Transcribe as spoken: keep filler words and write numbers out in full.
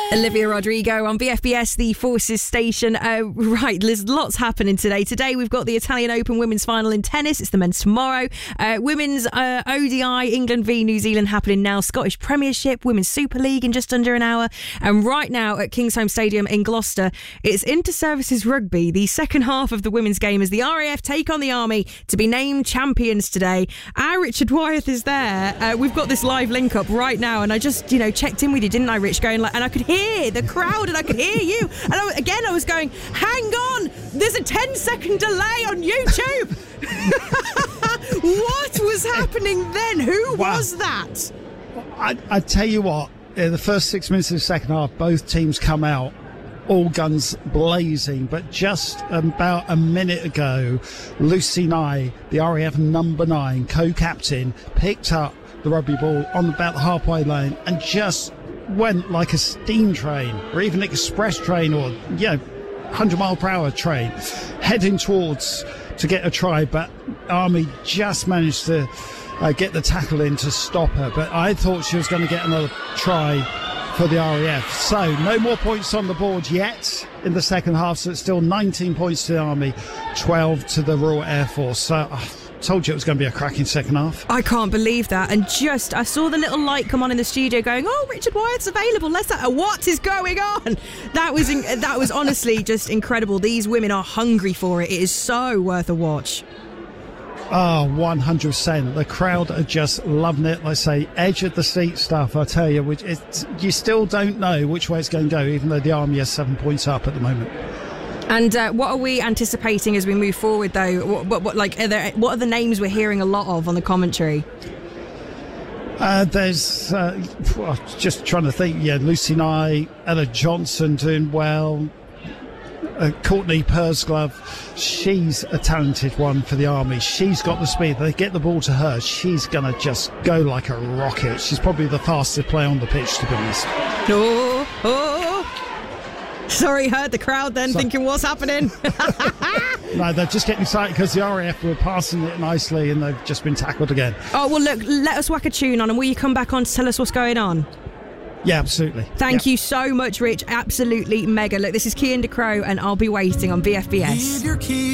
Olivia Rodrigo on B F B S, the Forces station. Uh, right, there's lots happening today. Today we've got the Italian Open women's final in tennis. It's the men's tomorrow. Uh, women's uh, O D I, England v New Zealand happening now. Scottish Premiership, Women's Super League in just under an hour. And right now at Kingsholm Stadium in Gloucester, it's Inter-Services Rugby. The second half of the women's game as the R A F take on the Army to be named champions today. Our Richard Wyeth is there. Uh, we've got this live link up right now, and I just, you know, checked in with you, didn't I, Rich? Going like, and I could hear the crowd and I could hear you. And I, again, I was going, hang on, there's a ten second delay on YouTube. What was happening then? Who wow. was that? I, I tell you what, in the first six minutes of the second half, both teams come out, all guns blazing. But just about a minute ago, Lucy Nye, the R A F number nine, co-captain, picked up the rugby ball on about the halfway lane and just went like a steam train or even express train or, you know, one hundred mile per hour train heading towards to get a try. But Army just managed to uh, get the tackle in to stop her. But I thought she was going to get another try for the R A F. So no more points on the board yet in the second half. So it's still nineteen points to the Army, twelve to the Royal Air Force. So uh, told you it was going to be a cracking second half. I can't believe that. And just, I saw the little light come on in the studio going, oh, Richard Wyeth's available. Let's uh, what is going on? That was in, that was honestly just incredible. These women are hungry for it. It is so worth a watch. Oh, one hundred percent. The crowd are just loving it. Like I say, edge of the seat stuff, I tell you. Which it's, you still don't know which way it's going to go, even though the Army is seven points up at the moment. And uh, what are we anticipating as we move forward, though? What, what, what, like, are there, what are the names we're hearing a lot of on the commentary? Uh, there's uh, well, just trying to think. Yeah, Lucy Nye, Ella Johnson doing well. Uh, Courtney Pursglove, she's a talented one for the Army. She's got the speed. They get the ball to her, she's going to just go like a rocket. She's probably the fastest player on the pitch, to be honest. Oh, oh. Sorry, heard the crowd then, so, thinking what's happening? No, they're just getting excited because the R A F were passing it nicely and they've just been tackled again. Oh, well, look, let us whack a tune on and will you come back on to tell us what's going on? Yeah, absolutely. Thank yep. you so much, Rich. Absolutely mega. Look, this is Cian de Crow and I'll Be Waiting on B F B S.